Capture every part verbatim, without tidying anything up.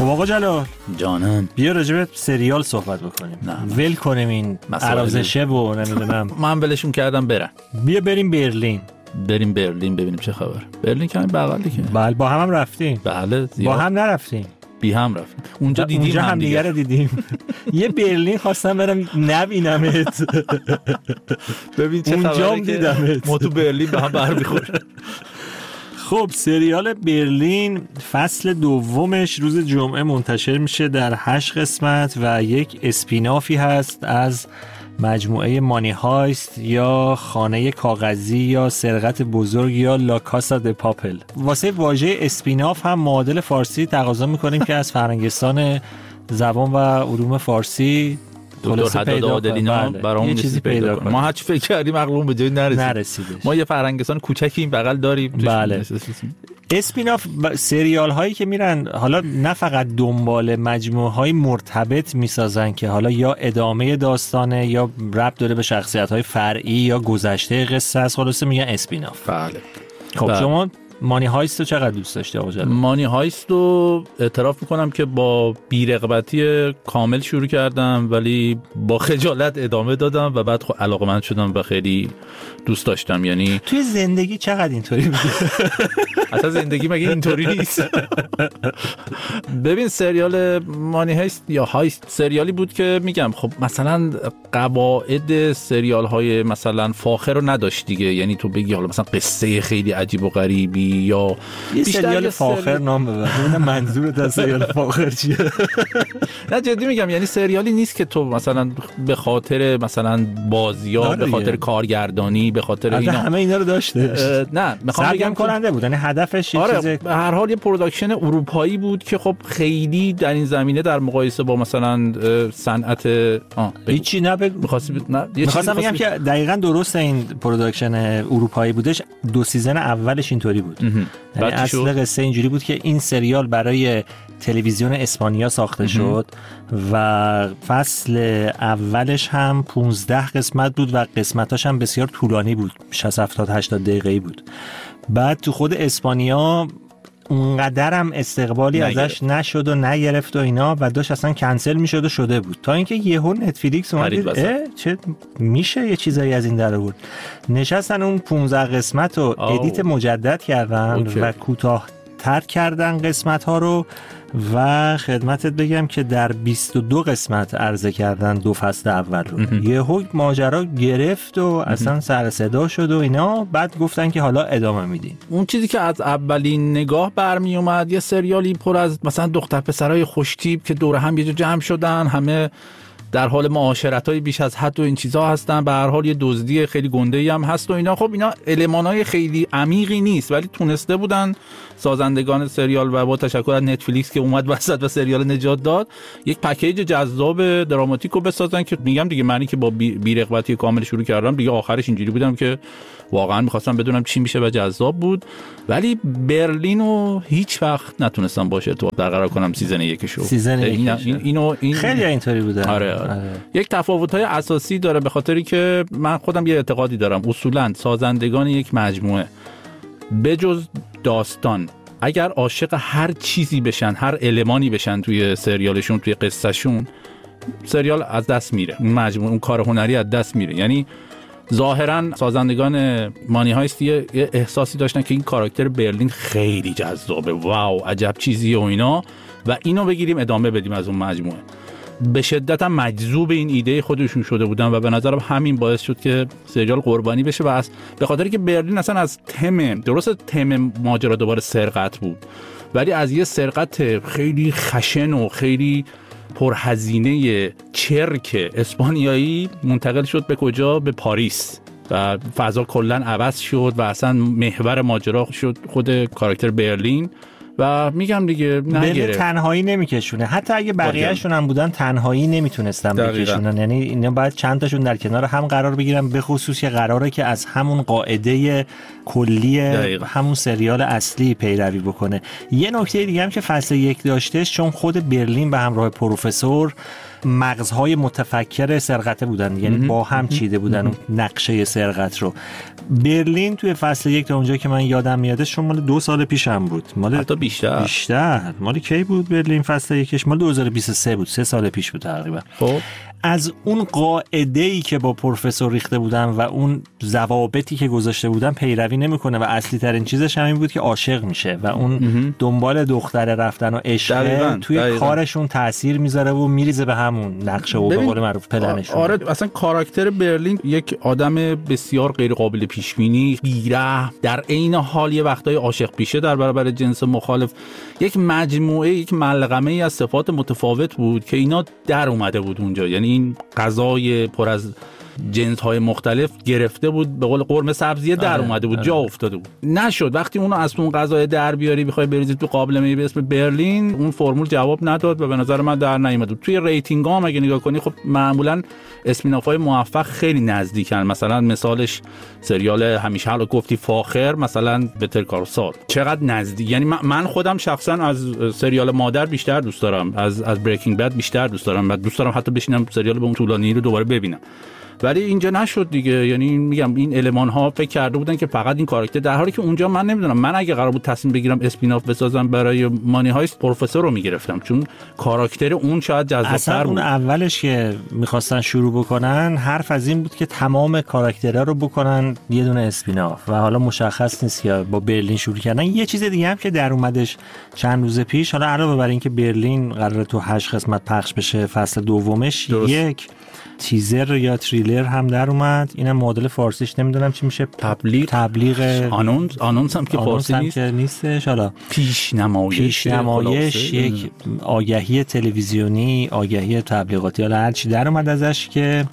خب آقا جلال جانم، بیا راجع به سریال صحبت بکنیم. ول کنیم این عرضشه و نمیدونم. من ولشون کردم برن. بیا بریم برلین. بریم برلین ببینیم چه خبر. برلین که همین بغلی که. بله با هم هم رفتیم. بله زیاد. با هم نرفتیم. بی هم رفتیم. اونجا دیدیم اونجا هم دیگه رو دیدیم. یه برلین خواستم برم نبینمت. ببین چه خبره که ما تو برلین به هم برمیخوریم. خب سریال برلین فصل دومش روز جمعه منتشر میشه در هشت قسمت و یک اسپینافی هست از مجموعه مانی هایست یا خانه کاغذی یا سرقت بزرگ یا لا کاسا د پاپل. واسه واژه اسپیناف هم معادل فارسی تقاضا میکنیم که از فرهنگستان زبان و علوم فارسی دکتر حداد عادلینا برامون یه چیزی پیدا کنه. ما هرچی فکر کردیم عقلمون به جای نرسید. نرسیده. ما یه فرهنگستان کوچکی این بغل داریم. بله. اسپیناف سریال هایی که میرن حالا نه فقط دنبال مجموعه های مرتبط میسازن که حالا یا ادامه داستانه یا ربط داره به شخصیت های فرعی یا گذشته قصه است، خلاصه میگن اسپیناف. بله. خب بله. شما مانی هایست رو چقدر دوست داشتی آقا جلال؟ مانی هایست رو اعتراف میکنم که با بی‌رغبتی کامل شروع کردم ولی با خجالت ادامه دادم و بعد خب علاقه‌مند شدم و خیلی دوست داشتم. یعنی توی زندگی چقدر اینطوری بود؟ اصلا زندگی مگه اینطوری نیست؟ ببین سریال مانی هایست یا هایست سریالی بود که میگم خب مثلا قواعد سریال های مثلا فاخر رو نداشت دیگه. یعنی تو بگی حالا مثلا قصه خیلی عجیب و غریبی یا یه سریال فاخر نام ببر. ببینم منظورت از سریال فاخر چیه؟ نه جدی میگم، یعنی سریالی نیست که تو مثلا به خاطر مثلا بازی‌ها، به خاطر کارگردانی، به خاطر اینا همه اینا رو داشته. نه میخوام بگم کننده بود، یعنی هدفش یه آره چیز به هر حال یه پروداکشن اروپایی بود که خب خیلی در این زمینه در مقایسه با مثلا صنعت هیچی نبگو. می‌خواستی نه می‌خواستم بگم که دقیقاً درست این پروداکشن اروپایی بودش. دو سیزن اولش اینطوری بود. یعنی اصل قصه اینجوری بود که این سریال برای تلویزیون اسپانیا ساخته شد و فصل اولش هم پانزده قسمت بود و قسمتاش هم بسیار طولانی بود، شصت هفتاد هشتاد دقیقه‌ای بود. بعد تو خود اسپانیا اونقدر هم استقبالی نگرفت. ازش نشد و نگرفت و اینا و داشت اصلا کنسل میشد و شده بود تا اینکه یهو نتفلیکس اومد اه چه میشه یه چیزایی از این در آورد. نشستن اون پانزده قسمت رو ادیت مجدد کردن اوکی. و کوتاه‌تر کردن قسمت ها رو و خدمتت بگم که در بیست و دو قسمت عرضه کردن دو فصل اول رو. یهو ماجرا گرفت و اصلا سر صدا شد و اینا. بعد گفتن که حالا ادامه میدین. اون چیزی که از اولین نگاه برمی اومد یه سریالی پر از مثلا دختر پسرای خوشتیپ که دور هم یه جا جمع شدن، همه در حال معاشرت‌های بیش از حد و این چیزا هستن، به هر حال یه دزدی خیلی گنده‌ای هم هست و اینا. خب اینا المان‌های خیلی عمیقی نیست ولی تونسته بودن سازندگان سریال و با تشکر از نتفلیکس که اومد وسط و سریال نجات داد یک پکیج جذاب دراماتیک رو بسازن که میگم دیگه منی که با بی‌رغبتی کامل شروع کردم دیگه آخرش اینجوری بودم که واقعا می‌خواستم بدونم چی میشه و جذاب بود. ولی برلین رو هیچ وقت نتونستم باشه تو برقرار کنم سیزن یکشو. سیزن این این اینو این خیلی اینطوری بوده. آره, آره. آره. یک تفاوت‌های اساسی داره به خاطری که من خودم یه اعتقادی دارم اصولاً سازندگان یک مجموعه بجز داستان اگر عاشق هر چیزی بشن، هر المانی بشن توی سریالشون، توی قصهشون، سریال از دست میره. اون مجموعه، اون کار هنری از دست میره. یعنی ظاهرا سازندگان مانی هایست یه احساسی داشتن که این کاراکتر برلین خیلی جذابه، واو عجب چیزیه و اینا و اینو بگیریم ادامه بدیم از اون مجموعه. به شدت هم مجذوب این ایده خودشون شده بودن و به نظرم همین باعث شد که سریال قربانی بشه و از به خاطری که برلین اصلا از تم درست تم ماجرا دوباره سرقت بود ولی از یه سرقت خیلی خشن و خیلی پرهزینه چرک اسپانیایی منتقل شد به کجا؟ به پاریس و فضا کلا عوض شد و اصلا محور ماجرا شد خود کاراکتر برلین و میگم دیگه نگیره تنهایی نمیکشونه. حتی اگه بقیه‌شون هم بودن تنهایی نمیتونستن بکشونن. یعنی اینا باید چند تاشون در کنار هم قرار بگیرن، به خصوص که قراره که از همون قاعده کلی دقیقا. همون سریال اصلی پیروی بکنه. یه نکته دیگه هم که فصل یک داشتش، چون خود برلین به همراه پروفسور مغزهای متفکر سرقت بودن، یعنی با هم چیده بودن اون نقشه سرقت رو. برلین توی فصل یک تا اونجا که من یادم میادش مال دو سال پیشم بود، مال حتی بیشتر بیشتر مال کی بود برلین فصل یکش؟ مال دو هزار و بیست و سه بود، سه سال پیش بود تقریبا. خب از اون قاعده‌ای که با پروفسور ریخته بودن و اون ضوابطی که گذاشته بودن پیروی نمیکنه و اصلی ترین چیزش همین بود که عاشق میشه و اون دنبال دختر رفتن و عشق توی دقیقاً. کارشون تاثیر میذاره و میریزه به همون نقشه و به قول معروف پلنشون. آره اصلا کاراکتر برلین یک آدم بسیار غیر قابل پیش بینی، بی‌رحم، در عین حال یه وقتای عاشق پیشه در برابر جنس مخالف، یک مجموعه یک ملغمه ای از صفات متفاوت بود که اینا در اومده بود اونجا. یعنی این غذای پر از جنس‌های مختلف گرفته بود، به قول قرمه سبزیه در آره، اومده بود آره. جا افتاده بود. نشد وقتی اونو از اون غذای در بیاری بخوای بریزی تو قابلمه به اسم برلین، اون فرمول جواب نداد و به نظر من در نیومد. توی ریتینگ ها هم اگه نگاه کنی خب معمولا اسپیناف‌های موفق خیلی نزدیکن. مثلا مثالش سریال همیشه حالا گفتی فاخر، مثلا بتر کال سال چقدر نزدیک. یعنی من خودم شخصا از سریال مادر بیشتر دوست دارم، از از بریکینگ بد بیشتر دوست دارم و دوست دارم حتی بشینم سریال به اون طولانی رو دوباره ببینم. ولی اینجا نشد دیگه. یعنی میگم این المان ها فکر کرده بودن که فقط این کاراکتر، در حالی که اونجا من نمیدونم، من اگه قرار بود تصمیم بگیرم اسپیناف بسازم برای مانی هایست پروفسور رو میگرفتم، چون کاراکتر اون شاید جذاب‌تر بود. اون اولش که میخواستن شروع بکنن حرف از این بود که تمام کاراکترها رو بکنن یه دونه اسپیناف و حالا مشخص نیست که با برلین شروع کردن. یه چیز دیگه هم که در اومدش چند روز پیش، حالا علاوه بر این که برلین قراره تو هشت قسمت پخش بشه فصل دومش، درست. یک تیزر یا تریلر هم در اومد، اینم معادل فارسیش نمیدونم چی میشه، تبلیغ تبلیغ آنونس آنونس هم که فارسی نیست که نیستش، حالا پیشنمایش پیشنمایش یک آگهی تلویزیونی، آگهی تبلیغاتی، حالا هر چی در اومد ازش که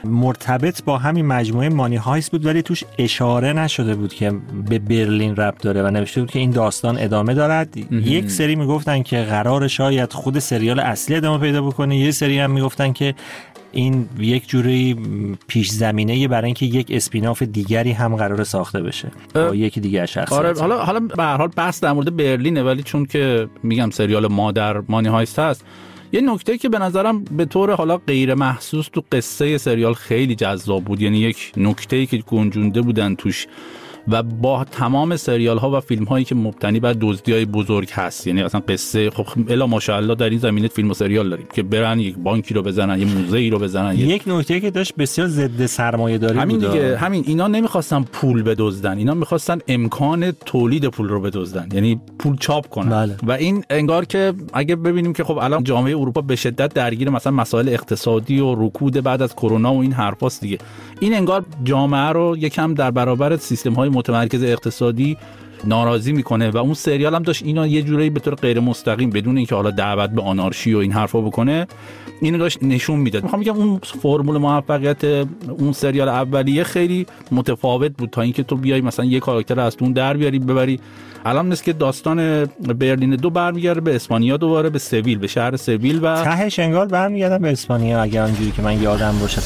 مرتبط با همین مجموعه مانی هایست بود، ولی توش اشاره نشده بود که به برلین ربط داره و نوشته بود که این داستان ادامه دارد. یک سری میگفتن که قرار شاید خود سریال اصلی ادامه پیدا بکنه، یه سری هم میگفتن که این یک جوری پیش زمینه برای اینکه یک اسپیناف دیگری هم قرار ساخته بشه با یکی دیگه شخصیت. آره حالا حالا به هر حال بحث در مورد برلینه، ولی چون که میگم سریال مادر مانی هایست هست، یه نکته که به نظرم به طور حالا غیر محسوس تو قصه سریال خیلی جذاب بود، یعنی یک نکته‌ای که گنجونده بودن توش و با تمام سریال ها و فیلم هایی که مبتنی بر دزدی های بزرگ هست، یعنی اصلا قصه خب الا ماشاءالله در این زمینه فیلم و سریال داریم که برن یک بانکی رو بزنن، یه موزه‌ای رو بزنن. یک نکته که داشت بسیار ضد سرمایه داری همین بود دیگه، همین اینا نمیخواستن پول بدزدن، اینا میخواستن امکان تولید پول رو بدزدن، یعنی پول چاپ کنن. بله. و این انگار که اگه ببینیم که خب الان جامعه اروپا به شدت درگیر مثلا مسائل اقتصادی و رکود بعد از کرونا و این حرفاست دیگه، این انگار جامعه رو یکم در برابر سیستم های متمرکز اقتصادی ناراضی میکنه و اون سریال هم داشت اینا یه جوری به طور غیر مستقیم بدون اینکه حالا دعوت به آنارشی و این حرفا بکنه اینو داشت نشون میداد. میخوام بگم اون فرمول موفقیت اون سریال اولیه خیلی متفاوت بود تا اینکه تو بیای مثلا یه کاراکتر از اون در بیاری ببری. الان نیست که داستان برلین دو برمیگرده به اسپانیا، دوباره به سویل، به شهر سویل و تهش انگار برمیگردن به اسپانیا اگه اونجوری که من یادم باشه.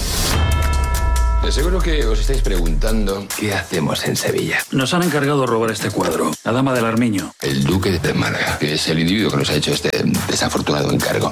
De seguro que os estáis preguntando qué hacemos en Sevilla. Nos han encargado robar este cuadro, la dama del Armiño. El duque de Málaga, que es el individuo que nos ha hecho este desafortunado encargo.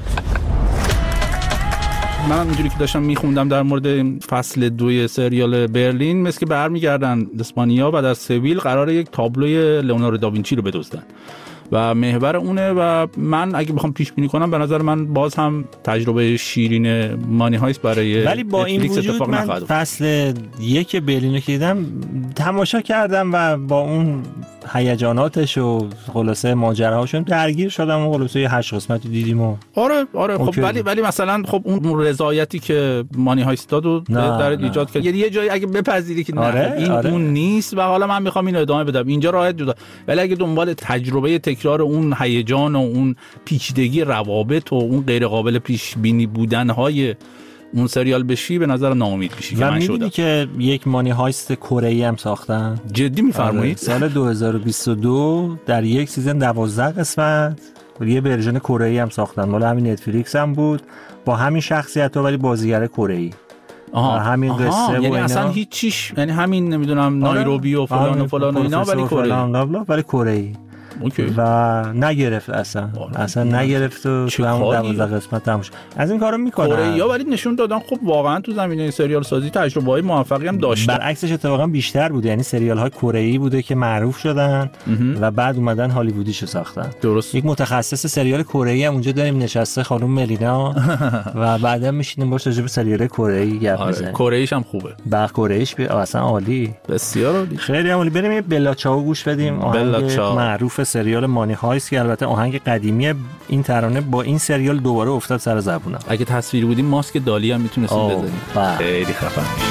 من اینجوری که داشتم میخوندم در مورد فصل دوی سریال برلین، مثل که برمیگردن اسپانیا و در سویل قراره یک تابلوی لئوناردو داوینچی رو بدزدن و محور اونه و من اگه بخوام پیش بینی کنم به نظر من باز هم تجربه شیرین مانی هایست برای ولی با این وجود من فصل یک برلین رو که دیدم تماشا کردم و با اون هیجاناتش و خلاصه ماجراهاشون درگیر شدم و خلاصه یه هشت قسمتی دیدیم و آره آره خب ولی ولی مثلا خب اون رضایتی که مانی هایست داد و در ایجاد کرد یه جایی اگه بپذیری که آره، این آره. اون نیست و حالا من میخوام اینو ادامه بدم اینجا راحت جدا، ولی اگه دنبال تجربه تکرار اون هیجان و اون پیچیدگی روابط و اون غیر قابل پیش بینی بودن های اون سریال بشی به نظر ناامید میشی که من شدم. و می‌بینی که یک مانی هایست کره‌ای هم ساختن. جدی می‌فرمایید؟ سال دو هزار و بیست و دو در یک سیزن دوازده قسمت یه ورژن کره‌ای هم ساختن، مال همین نتفلیکس هم بود با همین شخصیت‌ها ولی بازیگر کره‌ای. آها همین قصه و یعنی اینا اصلا هیچ چیش، یعنی همین نمیدونم نایروبی و فلان و فلان و اینا ولی کره ولی کره ای اوکی. و نگرفت اصلا اصلا نگرفت و تو همون دوازده قسمت تموم شد. از این کارا میکنن کره‌ای‌ها، ولی نشون دادن خب واقعا تو زمینه سریال سازی تجربه‌های موفقی هم داشتن. برعکسش اتفاقا بیشتر بوده، یعنی سریال های کره‌ای بوده که معروف شدن و بعد اومدن هالیوودیشو ساختن. درست. یک متخصص سریال کره‌ای هم اونجا داریم نشسته، خانم ملینا، و بعدا میشینیم باش راجع به سریال کره‌ای گپ میزنیم. کره‌ایش هم خوبه. با کره‌ایش بی... اصلا عالی، بسیار عالی، خیلی عالی. بریم یه بلا چاو گوش بدیم، آهنگ معروف سریال مانی هایست که البته آهنگ قدیمی این ترانه با این سریال دوباره افتاد سر زبونم. اگه تصویری بودیم ماسک دالی هم میتونستیم بزنیم. خیلی خفن.